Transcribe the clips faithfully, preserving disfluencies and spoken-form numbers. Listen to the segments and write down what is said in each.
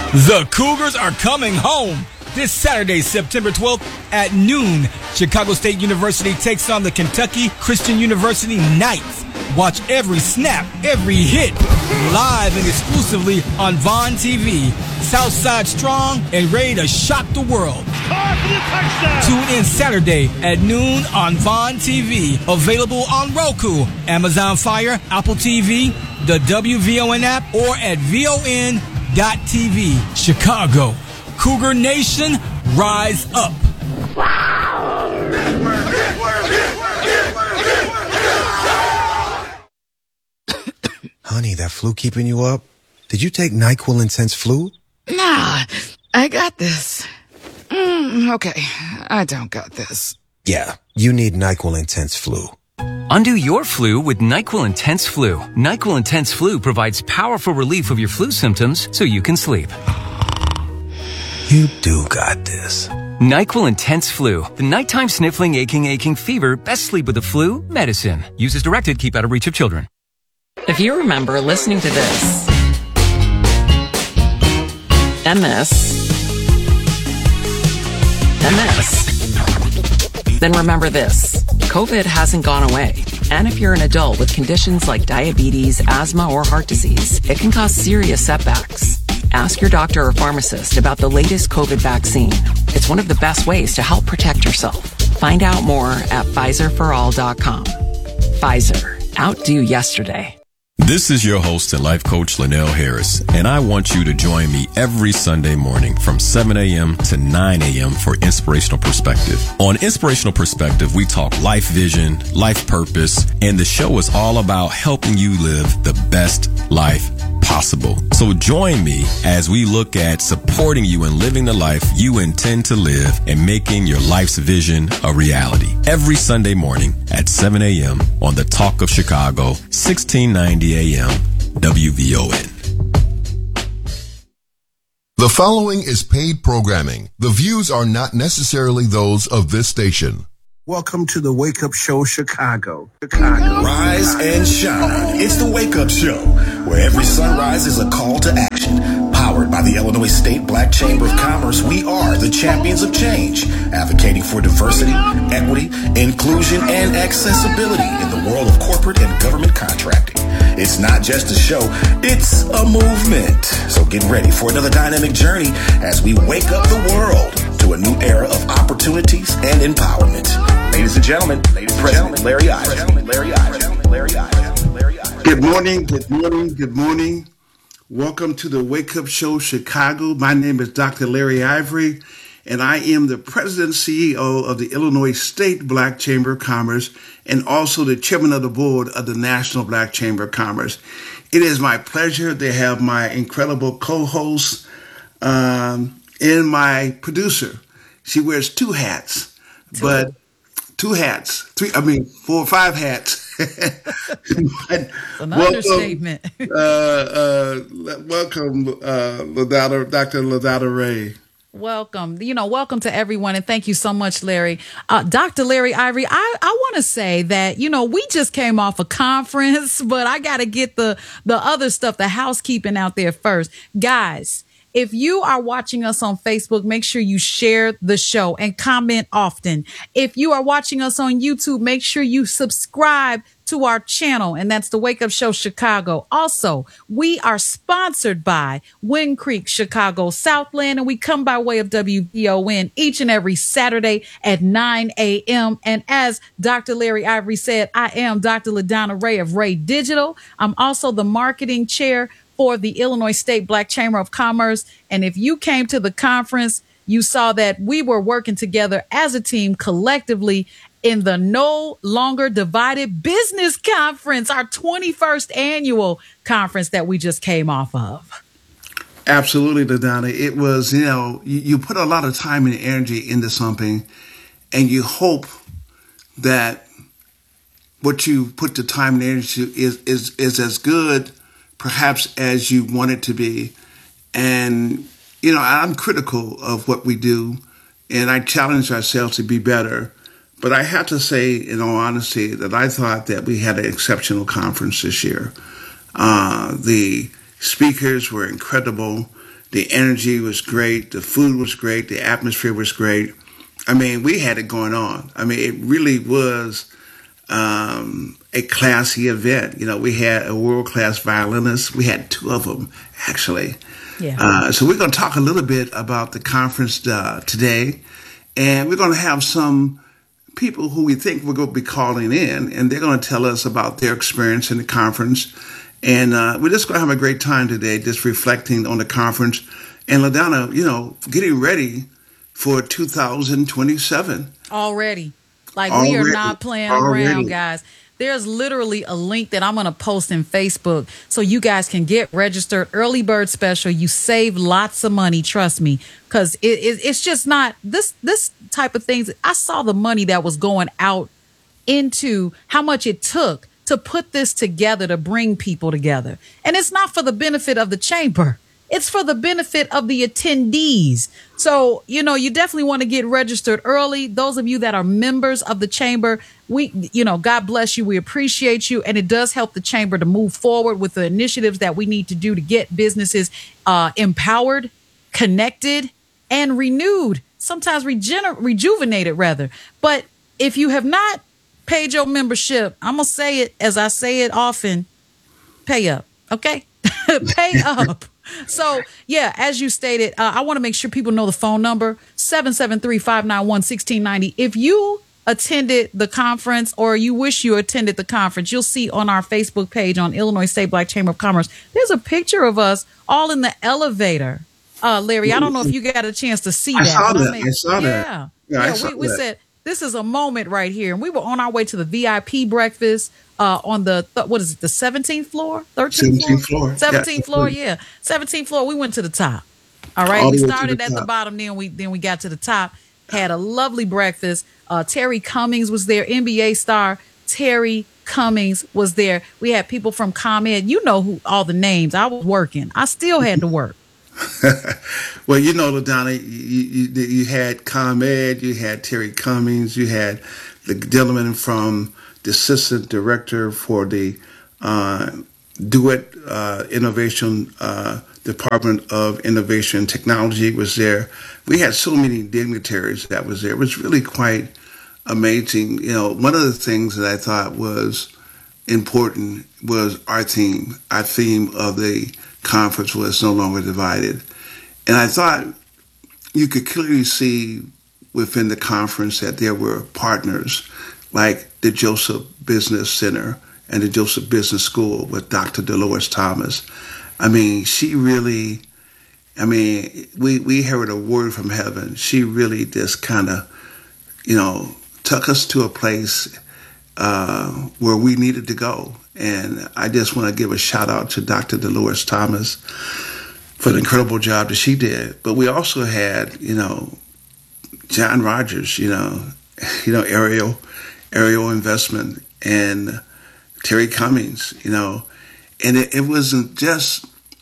The Cougars are coming home. This Saturday, September twelfth at noon, Chicago State University takes on the Kentucky Christian University Knights. Watch every snap, every hit, live and exclusively on Vaughn T V. Southside strong and ready to shock the world. Tune in Saturday at noon on Vaughn T V. Available on Roku, Amazon Fire, Apple T V, the W V O N app, or at V O N dot T V. Chicago. Cougar Nation, rise up. Honey, that flu keeping you up? Did you take NyQuil Intense Flu? Nah, I got this. Mm, okay, I don't got this. Yeah, you need NyQuil Intense Flu. Undo your flu with NyQuil Intense Flu. NyQuil Intense Flu provides powerful relief of your flu symptoms so you can sleep. You do got this. NyQuil Intense Flu. The nighttime sniffling, aching, aching fever. Best sleep with the flu. Medicine. Use as directed. Keep out of reach of children. If you remember listening to this, and this, and this, then remember this. COVID hasn't gone away. And if you're an adult with conditions like diabetes, asthma, or heart disease, it can cause serious setbacks. Ask your doctor or pharmacist about the latest COVID vaccine. It's one of the best ways to help protect yourself. Find out more at Pfizer for all dot com. Pfizer. Outdo yesterday. This is your host and life coach, Linnell Harris, and I want you to join me every Sunday morning from seven a.m. to nine a.m. for Inspirational Perspective. On Inspirational Perspective, we talk life vision, life purpose, and the show is all about helping you live the best life possible. So join me as we look at supporting you in living the life you intend to live and making your life's vision a reality. Every Sunday morning at seven a.m. on the Talk of Chicago, sixteen ninety a.m. W V O N. The following is paid programming. The views are not necessarily those of this station. Welcome to the Wake Up Show, Chicago. Chicago. Rise and shine. It's the Wake Up Show, where every sunrise is a call to action. Powered by the Illinois State Black Chamber of Commerce, we are the champions of change, advocating for diversity, equity, inclusion, and accessibility in the world of corporate and government contracting. It's not just a show, it's a movement. So get ready for another dynamic journey as we wake up the world to a new era of opportunities and empowerment. Ladies and gentlemen, ladies and gentlemen, Larry Ives. Larry Ives. Larry Ives. Larry Ives. Good morning, good morning, good morning. Welcome to the Wake Up Show, Chicago. My name is Doctor Larry Ivory, and I am the President and C E O of the Illinois State Black Chamber of Commerce and also the Chairman of the Board of the National Black Chamber of Commerce. It is my pleasure to have my incredible co-host um, and my producer. She wears two hats, two. but two hats, three, I mean, four or five hats. An understatement. uh, uh, welcome, uh, Ladonna, Doctor Ladonna Ray. Welcome. You know, welcome to everyone. And thank you so much, Larry. Uh, Doctor Larry Ivory, I, I want to say that, you know, we just came off a conference, but I got to get the, the other stuff, the housekeeping out there first. Guys, if you are watching us on Facebook, make sure you share the show and comment often. If you are watching us on YouTube, make sure you subscribe to our channel, and that's the Wake Up Show Chicago. Also, we are sponsored by Wind Creek Chicago Southland, and we come by way of W V O N each and every Saturday at nine a.m. And as Doctor Larry Ivory said, I am Doctor LaDonna Ray of Ray Digital. I'm also the marketing chair for the Illinois State Black Chamber of Commerce. And if you came to the conference, you saw that we were working together as a team collectively in the No Longer Divided Business Conference, our twenty-first annual conference that we just came off of. Absolutely, LaDonna. It was, you know, you, you put a lot of time and energy into something, and you hope that what you put the time and energy to is, is, is as good, perhaps, as you want it to be. And, you know, I'm critical of what we do, and I challenge ourselves to be better. But I have to say, in all honesty, that I thought that we had an exceptional conference this year. Uh, the speakers were incredible. The energy was great. The food was great. The atmosphere was great. I mean, we had it going on. I mean, it really was um, a classy event. You know, we had a world-class violinist. We had two of them, actually. Yeah. Uh, so we're going to talk a little bit about the conference uh, today, and we're going to have some people who we think we're going to be calling in, and they're going to tell us about their experience in the conference. And uh, we're just going to have a great time today, just reflecting on the conference. And LaDonna, you know, getting ready for two thousand twenty-seven. Already. Like, Already. we are not playing Already. around, guys. There's literally a link that I'm going to post in Facebook so you guys can get registered. Early bird special. You save lots of money. Trust me. Because it, it, it's just not this, this type of things. I saw the money that was going out into how much it took to put this together, to bring people together. And it's not for the benefit of the chamber. It's for the benefit of the attendees. So, you know, you definitely want to get registered early. Those of you that are members of the chamber, we, you know, God bless you. We appreciate you. And it does help the chamber to move forward with the initiatives that we need to do to get businesses uh, empowered, connected, and renewed, sometimes regener- rejuvenated, rather. But if you have not paid your membership, I'm going to say it as I say it often, pay up, okay? Pay up. So, yeah, as you stated, uh, I want to make sure people know the phone number, seven seven three, five nine one, one six nine zero. If you attended the conference or you wish you attended the conference, you'll see on our Facebook page on Illinois State Black Chamber of Commerce, there's a picture of us all in the elevator. Uh, Larry, I don't know if you got a chance to see that. I saw that. I, I saw that. Yeah. Yeah, yeah I saw we, we that. said, this is a moment right here. And we were on our way to the V I P breakfast uh, on the, th- what is it, the seventeenth floor? thirteenth seventeenth floor. seventeenth Yeah. floor, yeah. seventeenth floor. We went to the top. All right. All we the way to started the at the top. bottom, then we then we got to the top. Had a lovely breakfast. Uh, Terry Cummings was there, N B A star Terry Cummings was there. We had people from ComEd. You know who all the names. I was working. I still had to work. Well, you know, LaDonna, you, you, you had ComEd, you had Terry Cummings, you had the gentleman from the assistant director for the uh, DeWitt uh, Innovation uh, Department of Innovation and Technology was there. We had so many dignitaries that was there. It was really quite amazing. You know, one of the things that I thought was important was our theme. Our theme of the conference was No Longer Divided. And I thought you could clearly see within the conference that there were partners like the Joseph Business Center and the Joseph Business School with Doctor Dolores Thomas. I mean, she really, I mean, we, we heard a word from heaven. She really just kind of, you know, took us to a place uh, where we needed to go. And I just want to give a shout out to Doctor Dolores Thomas for the incredible job that she did. But we also had, you know, John Rogers, you know, you know, Ariel, Ariel Investment, and Terry Cummings, you know, and it, it wasn't just,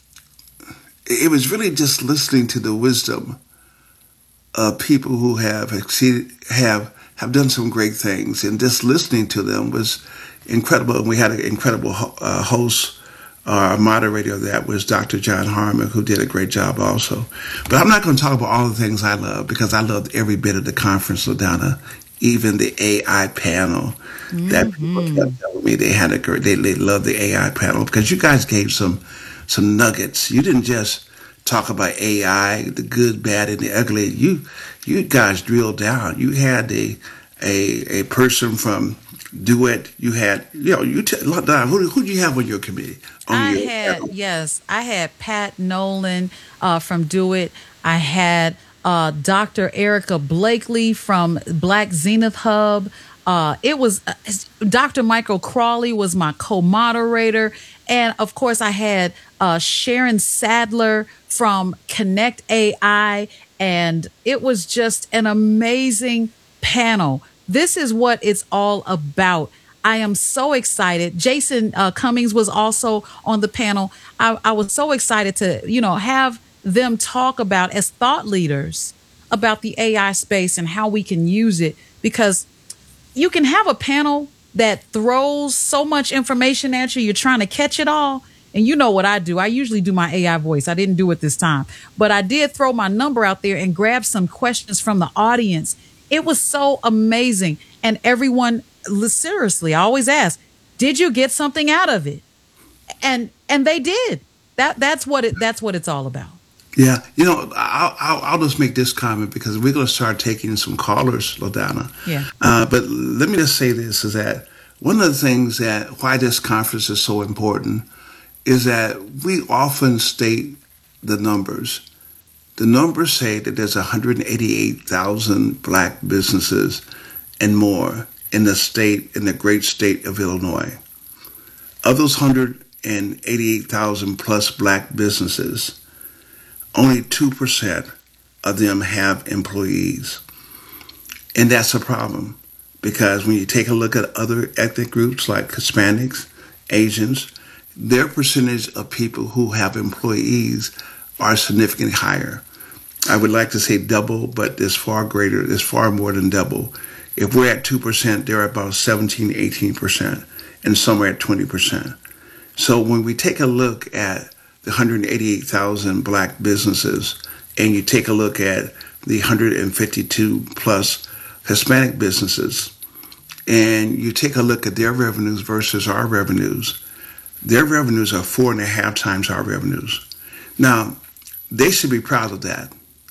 it was really just listening to the wisdom of people who have exceeded, have, have done some great things, and just listening to them was incredible. And we had an incredible uh, host, our moderator, that was Doctor John Harmon, who did a great job also. But I'm not going to talk about all the things I love, because I loved every bit of the conference, LaDonna, even the A I panel. Mm-hmm. That people kept telling me they had a great, they, they loved the A I panel, because you guys gave some some nuggets. You didn't just talk about A I, the good, bad, and the ugly. You you guys drilled down. You had a a a person from DeWitt. You had, you know, you t- who who did you have on your committee? On I your had, panel? yes, I had Pat Nolan uh, from DeWitt. I had uh, Doctor Erica Blakely from Black Zenith Hub. Uh, it was uh, Doctor Michael Crawley was my co-moderator. And of course, I had uh, Sharon Sadler from Connect A I. And it was just an amazing panel. This is what it's all about. I am so excited. Jason uh, Cummings was also on the panel. I, I was so excited to, you know, have them talk about, as thought leaders, about the A I space and how we can use it, because you can have a panel that throws so much information at you, you're trying to catch it all. And you know what I do. I usually do my A I voice. I didn't do it this time. But I did throw my number out there and grab some questions from the audience. It was so amazing. And everyone, seriously, I always ask, did you get something out of it? And and they did. That that's what it that's what it's all about. Yeah, you know, I'll, I'll, I'll just make this comment because we're going to start taking some callers, LaDonna. Yeah. Uh, but let me just say this, is that one of the things that why this conference is so important is that we often state the numbers. The numbers say that there's one hundred eighty-eight thousand black businesses and more in the state, in the great state of Illinois. Of those one hundred eighty-eight thousand plus black businesses, only two percent of them have employees. And that's a problem because when you take a look at other ethnic groups like Hispanics, Asians, their percentage of people who have employees are significantly higher. I would like to say double, but it's far greater, it's far more than double. If we're at two percent, they're about seventeen, eighteen percent, and some are at twenty percent. So when we take a look at the one hundred eighty-eight thousand black businesses, and you take a look at the one hundred fifty-two plus Hispanic businesses, and you take a look at their revenues versus our revenues, their revenues are four and a half times our revenues. Now, they should be proud of that.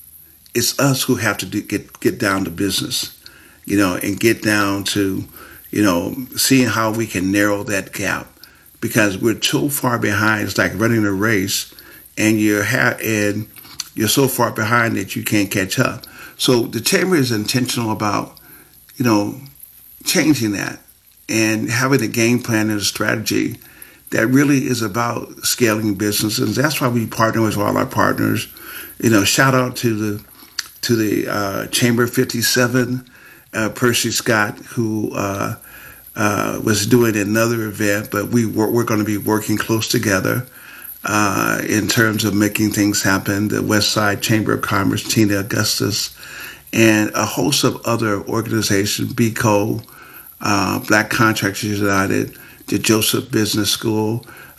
It's us who have to do, get get down to business, you know, and get down to, you know, seeing how we can narrow that gap. Because we're so far behind, it's like running a race, and you're ha- and you're so far behind that you can't catch up. So the chamber is intentional about, you know, changing that and having a game plan and a strategy that really is about scaling businesses. That's why we partner with all our partners. You know, shout out to the to the uh, Chamber fifty-seven, uh, Percy Scott, who. Uh, Uh, was doing another event, but we were, we're going to be working close together uh, in terms of making things happen. The West Side Chamber of Commerce, Tina Augustus, and a host of other organizations, B C O, uh, Black Contractors United, the Joseph Business School,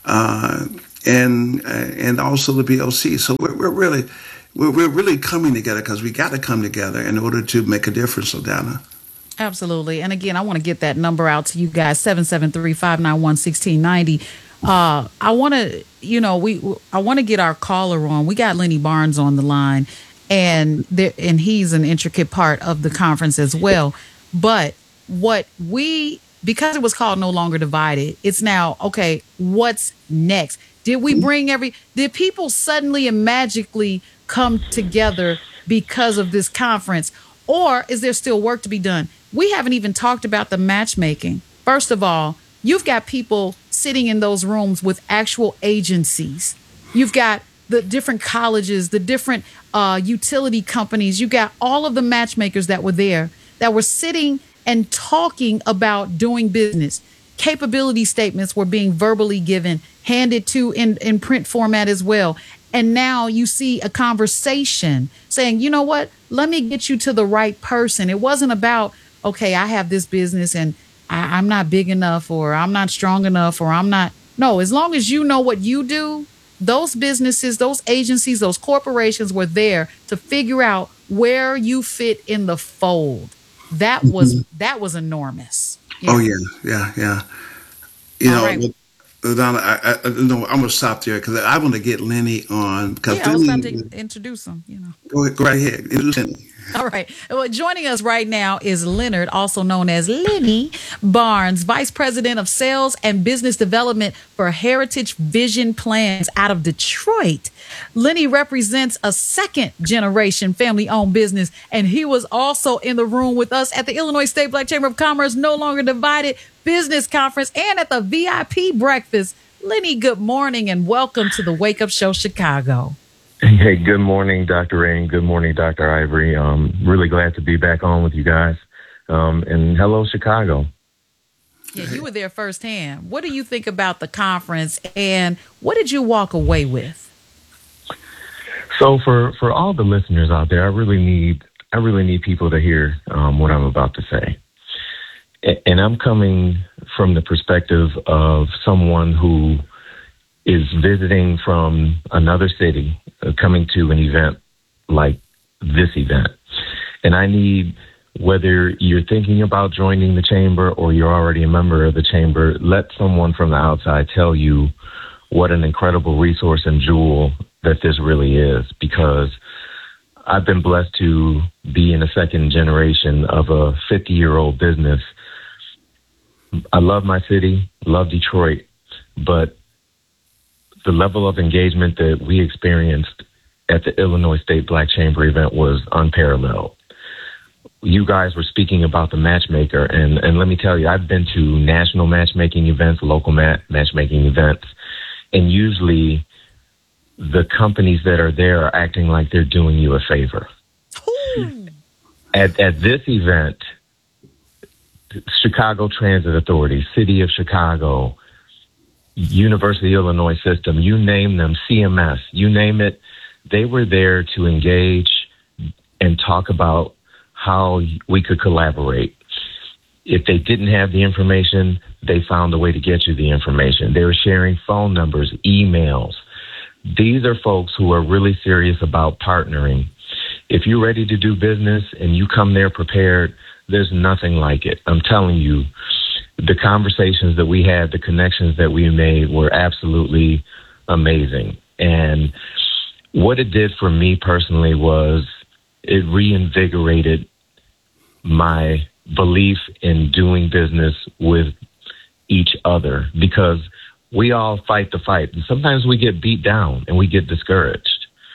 uh, and and also the B O C. So we're, we're really we're, we're really coming together because we got to come together in order to make a difference, LaDonna. Absolutely. And again, I want to get that number out to you guys, seven seven three, five nine one, one six nine zero. Uh, I want to, you know, we, I want to get our caller on. We got Lenny Barnes on the line, and there, and he's an intricate part of the conference as well. But what we, because it was called No Longer Divided, it's now, okay, what's next? Did we bring every, did people suddenly and magically come together because of this conference? Or is there still work to be done? We haven't even talked about the matchmaking. First of all, you've got people sitting in those rooms with actual agencies. You've got the different colleges, the different uh, utility companies. You got all of the matchmakers that were there that were sitting and talking about doing business. Capability statements were being verbally given, handed to in, in print format as well. And now you see a conversation saying, you know what, let me get you to the right person. It wasn't about, okay, I have this business and I, I'm not big enough, or I'm not strong enough, or I'm not. No, as long as you know what you do, those businesses, those agencies, those corporations were there to figure out where you fit in the fold. That was mm-hmm. that was enormous. Yeah. Oh, yeah, yeah, yeah. You All know, right. Donna, I, I, no, I'm going to stop there because I want to get Lenny on. Because yeah, I was about to introduce him. You know, go, ahead, go right ahead. Introduce Lenny. All right. Well, joining us right now is Leonard, also known as Lenny Barnes, Vice President of Sales and Business Development for Heritage Vision Plans out of Detroit. Lenny represents a second generation family owned business, and he was also in the room with us at the Illinois State Black Chamber of Commerce No Longer Divided Business Conference and at the V I P breakfast. Lenny, good morning and welcome to the Wake Up Show Chicago. Hey, good morning, Doctor Rain. Good morning, Doctor Ivory. Um, really glad to be back on with you guys. Um, and hello, Chicago. Yeah, you were there firsthand. What do you think about the conference, and what did you walk away with? So, for, for all the listeners out there, I really need I really need people to hear um, what I'm about to say. And I'm coming from the perspective of someone who is visiting from another city, uh, coming to an event like this event. And I need, whether you're thinking about joining the chamber or you're already a member of the chamber, let someone from the outside tell you what an incredible resource and jewel that this really is, because I've been blessed to be in a second generation of a fifty-year-old business. I love my city, love Detroit, but the level of engagement that we experienced at the Illinois State Black Chamber event was unparalleled. You guys were speaking about the matchmaker, and, and let me tell you, I've been to national matchmaking events, local mat- matchmaking events, and usually the companies that are there are acting like they're doing you a favor. At, at this event, Chicago Transit Authority, City of Chicago, University of Illinois System, you name them, C M S, you name it, they were there to engage and talk about how we could collaborate. If they didn't have the information, they found a way to get you the information. They were sharing phone numbers, emails. These are folks who are really serious about partnering. If you're ready to do business and you come there prepared, there's nothing like it. I'm telling you, the conversations that we had, the connections that we made were absolutely amazing. And what it did for me personally was it reinvigorated my belief in doing business with each other, because we all fight the fight. And sometimes we get beat down and we get discouraged.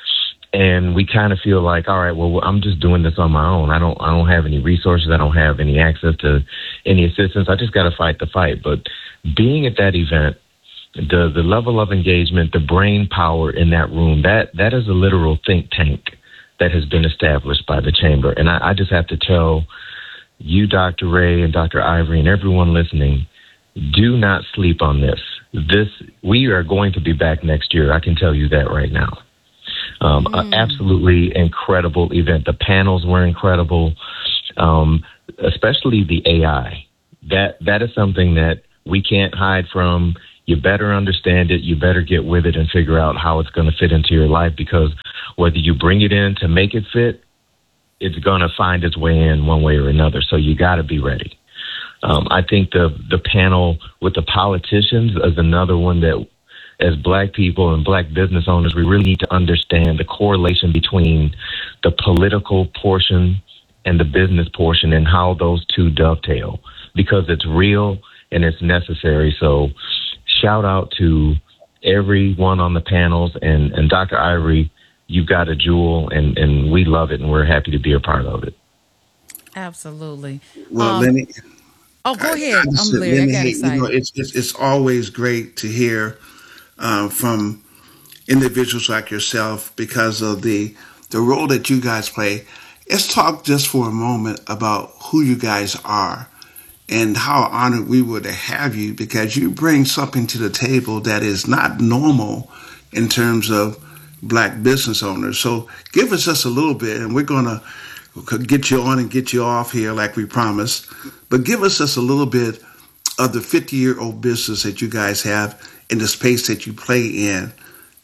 And we kind of feel like, all right, well, I'm just doing this on my own. I don't, I don't have any resources. I don't have any access to any assistance. I just got to fight the fight. But being at that event, the the level of engagement, the brain power in that room, that that is a literal think tank that has been established by the chamber. And I, I just have to tell you, Doctor Ray and Doctor Ivory and everyone listening, do not sleep on this. This, we are going to be back next year. I can tell you that right now. Um, mm. An absolutely incredible event. The panels were incredible, um, especially the A I. That that is something that we can't hide from. You better understand it. You better get with it and figure out how it's going to fit into your life, because whether you bring it in to make it fit, it's going to find its way in one way or another. So you got to be ready. Um, I think the the panel with the politicians is another one that, as Black people and Black business owners, we really need to understand the correlation between the political portion and the business portion and how those two dovetail, because it's real and it's necessary. So shout out to everyone on the panels, and, and Doctor Ivory, you've got a jewel, and, and we love it, and we're happy to be a part of it. Absolutely. Well, um, Lenny. Oh, go ahead. I, I I'm Larry. Lenny, I got excited. You know, it's, it's, it's always great to hear uh, from individuals like yourself because of the, the role that you guys play. Let's talk just for a moment about who you guys are and how honored we were to have you, because you bring something to the table that is not normal in terms of Black business owners. So give us just a little bit, and we're going to get you on and get you off here like we promised. But give us just a little bit of the fifty-year-old business that you guys have in the space that you play in.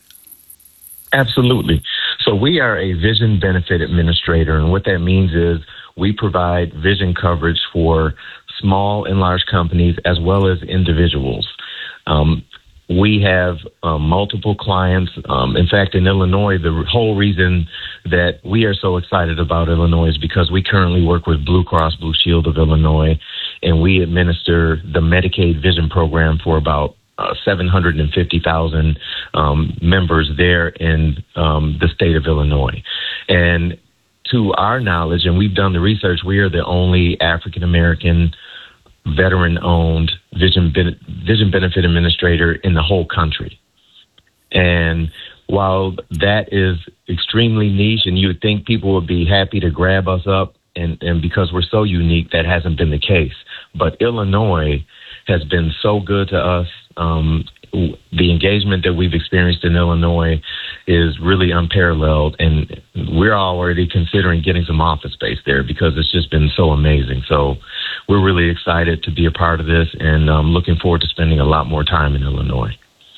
Absolutely. So we are a vision benefit administrator, and what that means is we provide vision coverage for small and large companies as well as individuals. Um, we have uh, multiple clients. Um, in fact, in Illinois, the whole reason that we are so excited about Illinois is because we currently work with Blue Cross Blue Shield of Illinois, and we administer the Medicaid Vision Program for about uh, seven hundred fifty thousand um, members there in um, the state of Illinois. And to our knowledge, and we've done the research, we are the only African-American veteran-owned vision ben- vision benefit administrator in the whole country. And while that is extremely niche, and you would think people would be happy to grab us up, and, and because we're so unique, that hasn't been the case. But Illinois has been so good to us. Um, the engagement that we've experienced in Illinois is really unparalleled, and we're already considering getting some office space there because it's just been so amazing. So we're really excited to be a part of this, and um, looking forward to spending a lot more time in Illinois.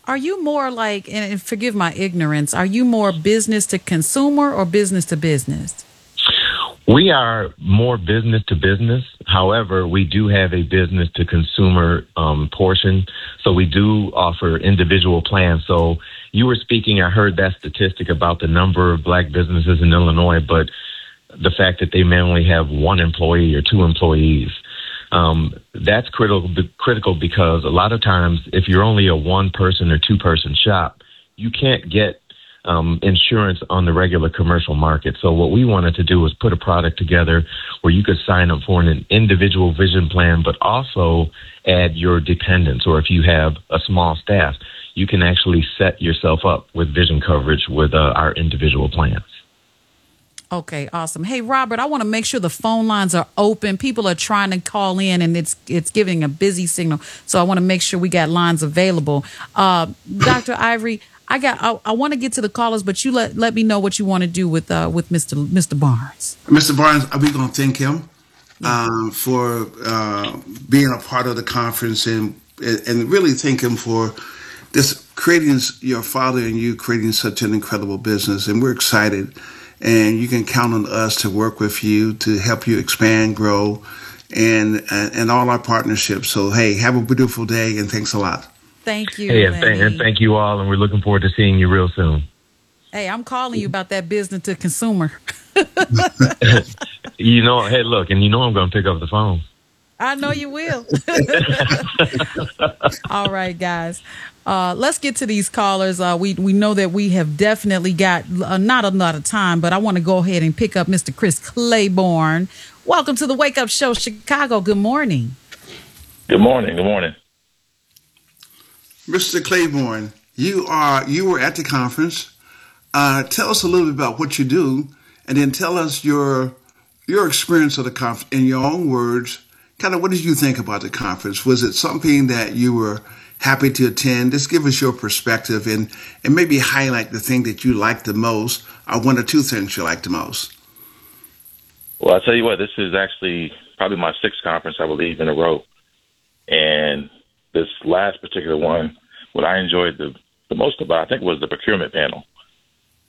are you more like, and forgive my ignorance, are you more business to consumer or business to business? We are more business to business. However, we do have a business to consumer um, portion. So we do offer individual plans. So you were speaking, I heard that statistic about the number of black businesses in Illinois, but the fact that they may only have one employee or two employees. Um, that's critical, critical because a lot of times if you're only a one person or two person shop, you can't get um, insurance on the regular commercial market. So what we wanted to do was put a product together where you could sign up for an individual vision plan, but also add your dependents, or if you have a small staff, you can actually set yourself up with vision coverage with uh, our individual plans. Okay, awesome. Hey, Robert, I want to make sure the phone lines are open. People are trying to call in, and it's it's giving a busy signal. So I want to make sure we got lines available. Uh, Doctor Ivory, I got. I, I want to get to the callers, but you let let me know what you want to do with uh, with Mister Mister Barnes. Mister Barnes, are we going to thank him um, for uh, being a part of the conference, and and really thank him for this creating your father and you creating such an incredible business, and we're excited. And you can count on us to work with you to help you expand, grow, and and, and all our partnerships. So, hey, have a beautiful day, and thanks a lot. Thank you. Hey, and, th- and thank you all, and we're looking forward to seeing you real soon. Hey, I'm calling you about that business to consumer. You know, hey, look, and you know I'm going to pick up the phone. I know you will. All right, guys. Uh, let's get to these callers. Uh, we we know that we have definitely got uh, not a lot of time, but I want to go ahead and pick up Mister Chris Claiborne. Welcome to the Wake Up Show, Chicago. Good morning. Good morning. Good morning, Mister Claiborne. You are you were at the conference. Uh, tell us a little bit about what you do, and then tell us your your experience of the conference in your own words. Kind of what did you think about the conference? Was it something that you were happy to attend? Just give us your perspective and, and maybe highlight the thing that you liked the most, or one or two things you liked the most. Well, I'll tell you what, this is actually probably my sixth conference, I believe, in a row. And this last particular one, what I enjoyed the, the most about, I think, was the procurement panel.